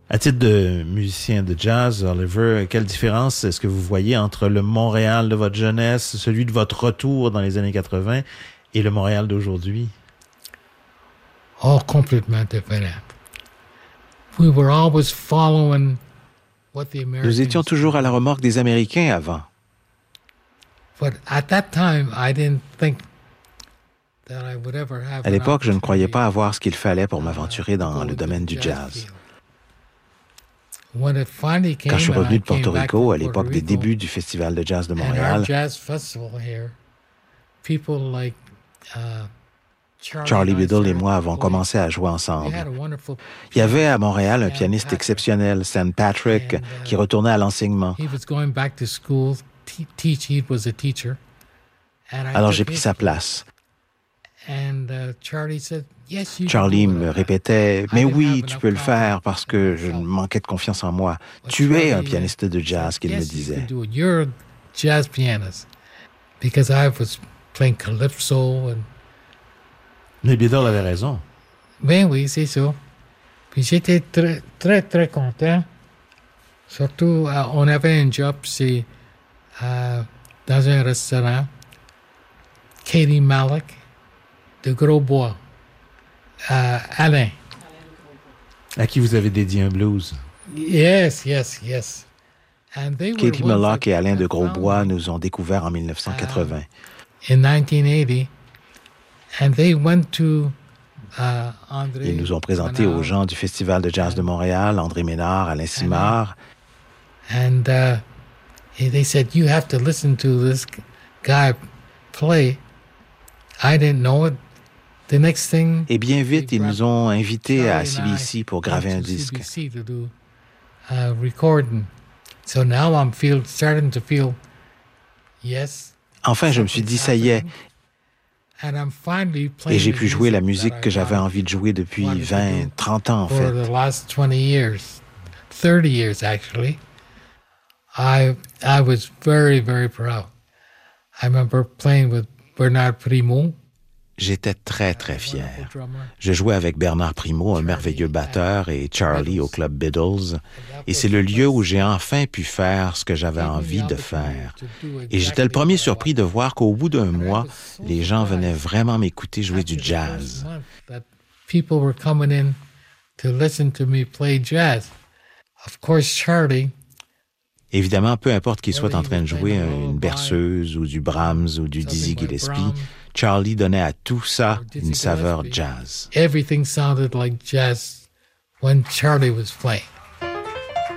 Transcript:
À titre de musicien de jazz, Oliver, quelle différence est-ce que vous voyez entre le Montréal de votre jeunesse, celui de votre retour dans les années 80 et le Montréal d'aujourd'hui? Oh, complètement différent. We were always following what the Americans. Nous étions toujours à la remorque des Américains avant. But at that time, I didn't think that I would ever have. À l'époque, je ne croyais pas avoir ce qu'il fallait pour m'aventurer dans le domaine du jazz. Quand je suis revenu de Porto Rico, à l'époque des débuts du Festival de jazz de Montréal, Charlie Biddle et moi avons commencé à jouer ensemble. Il y avait à Montréal un pianiste exceptionnel, Stan Patrick, qui retournait à l'enseignement. Alors j'ai pris sa place. Charlie me répétait « Mais oui, tu peux le faire parce que je manquais de confiance en moi. Tu es un pianiste de jazz », qu'il me disait. Mais Biddle avait raison. Ben oui, c'est ça. Puis j'étais très, très, très content. Surtout, on avait un job, c'est dans un restaurant. Katie Malik, de Grosbois. Alain. À qui vous avez dédié un blues. Yes. Katie Malik et Alain de Grosbois nous ont découverts en 1980. In 1980. And they went to, Ils nous ont présentés aux gens du Festival de jazz de Montréal, André Ménard, Alain Simard. And they said, you have to listen to this guy play. I didn't know it. The next thing, et bien vite, ils nous ont invités à CBC pour graver un disque. So now I'm starting to feel, yes. Enfin, je me suis dit, ça y est. Et j'ai pu jouer la musique que j'avais envie de jouer depuis 20, 30 ans, en fait. For the last 20 years, 30 years, actually. I was very, very proud. I remember playing with Bernard Primo. J'étais très, très fier. Je jouais avec Bernard Primo, un merveilleux batteur, et Charlie au Club Biddles. Et c'est le lieu où j'ai enfin pu faire ce que j'avais envie de faire. Et j'étais le premier surpris de voir qu'au bout d'un mois, les gens venaient vraiment m'écouter jouer du jazz. People were coming in to listen to me play jazz. Of course, Charlie. Évidemment, peu importe qu'il soit en train de jouer une berceuse ou du Brahms ou du Dizzy Gillespie, Charlie donnait à tout ça une saveur jazz. Everything sounded like jazz when Charlie was playing.